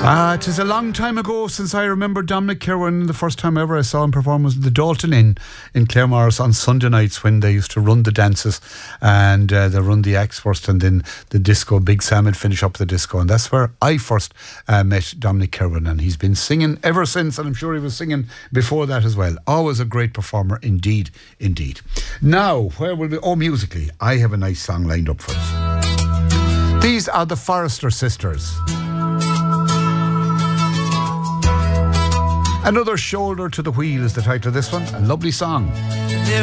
It is a long time ago since I remember Dominic Kirwan. The first time ever I saw him perform was the Dalton Inn in Claremorris on Sunday nights, when they used to run the dances and they run the acts first, and then the disco. Big Sam would finish up the disco, and that's where I first met Dominic Kirwan, and he's been singing ever since, and I'm sure he was singing before that as well. Always a great performer indeed. Now, where will we? Oh, musically, I have a nice song lined up for us. These are the Forrester Sisters. Another Shoulder to the Wheel is the title of this one. A lovely song.